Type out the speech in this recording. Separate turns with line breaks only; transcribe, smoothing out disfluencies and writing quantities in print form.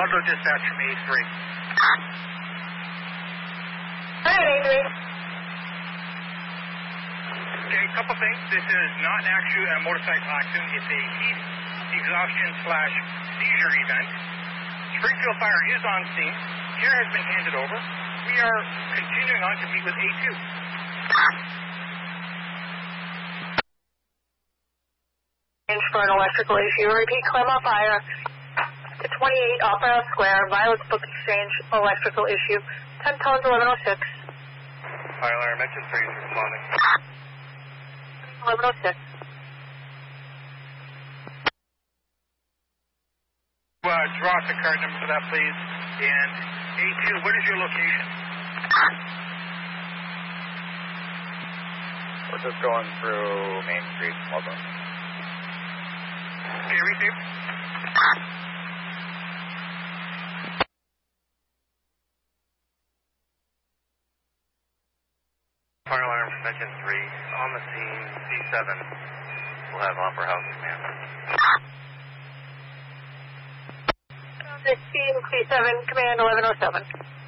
Ludlow dispatch from A3.
Hi, A3.
Okay, a couple things. This is not actually a motorcycle accident. It's a heat exhaustion / seizure event. Springfield Fire is on scene. Care has been handed over. We are continuing on to meet with A2.
For an electrical issue. Repeat, Claremont Fire to 28 Opera Square, Violet's Book Exchange, electrical issue. 10 tones, 1106.
Fire alarm, mention 3 is responding.
1106.
Draw the card number for that, please. And A2, what is your location?
We're just going through Main Street, Ludlow.
Okay, receive. Fire alarm, mention 3. On the scene, C7. We'll have Opera House command.
The scene, C7, command 1107.